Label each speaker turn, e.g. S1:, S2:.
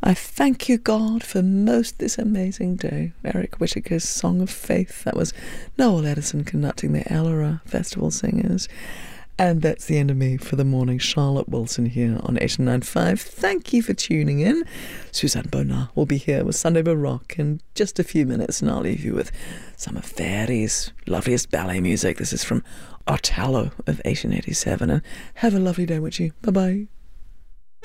S1: I thank you, God, for most this amazing day. Eric Whittaker's Song of Faith. That was Noel Edison conducting the Ellora Festival Singers. And that's the end of me for the morning. Charlotte Wilson here on 89.5. Thank you for tuning in. Suzanne Bonnat will be here with Sunday Baroque in just a few minutes, and I'll leave you with some of Verdi's loveliest ballet music. This is from Otello of 1887. And have a lovely day with you. Bye-bye.